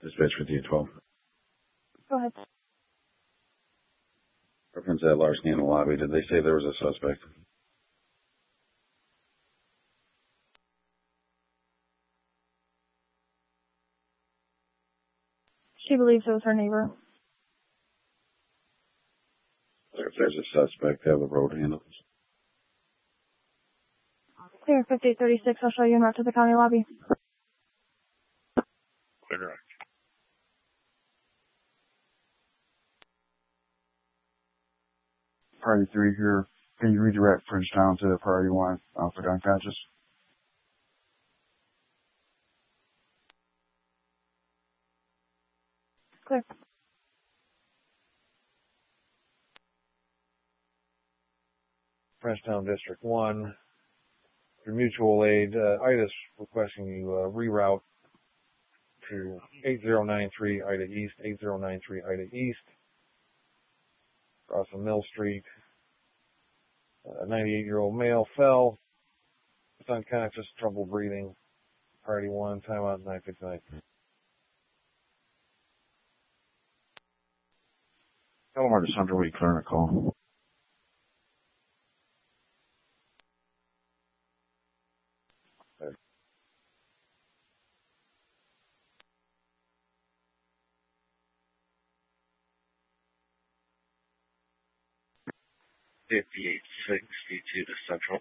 Dispatch 5812. Go ahead. Reference at larceny in the lobby. Did they say there was a suspect? She believes it was her neighbor. If there's a suspect, have the road handles. Clear 5836. I'll show you en route to the county lobby. Clear. Priority 3 here. Can you redirect Bridgetown to Priority 1 for unconscious? Clear. Bridgetown District 1. Your mutual aid, IDA's requesting you reroute to 8093 Ida East, 8093 Ida East, across on Mill Street. A 98-year-old male fell with unconscious, trouble breathing. Priority 1, timeout 9:59. Palomar to Central, we clearing a call. $58.62 to Central.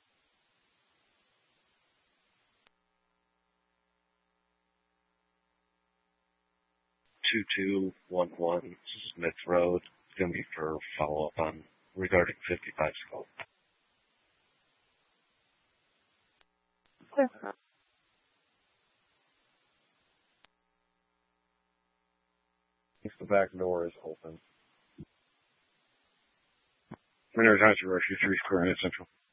$2211 Smith Road. It's going to be for follow-up on regarding 55 Skull. Clear. The back door is open. Minor Johnson, Rush 3 square at Central.